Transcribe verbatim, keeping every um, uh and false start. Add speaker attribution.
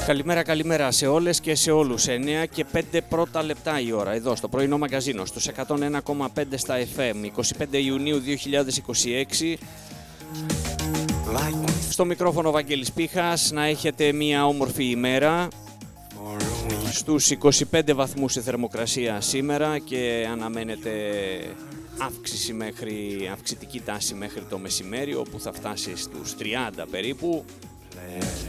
Speaker 1: Καλημέρα, καλημέρα σε όλες και σε όλους. εννέα και πέντε πρώτα λεπτά η ώρα, εδώ στο πρωινό μαγκαζίνο, στους εκατόν ένα κόμμα πέντε στα εφ εμ, εικοστή πέμπτη Ιουνίου δύο χιλιάδες είκοσι έξι. Στο μικρόφωνο Βαγγέλης Πίχας, να έχετε μια όμορφη ημέρα. Στους είκοσι πέντε βαθμούς η θερμοκρασία σήμερα και αναμένεται αύξηση μέχρι, αυξητική τάση μέχρι το μεσημέρι, όπου θα φτάσει στους τριάντα περίπου.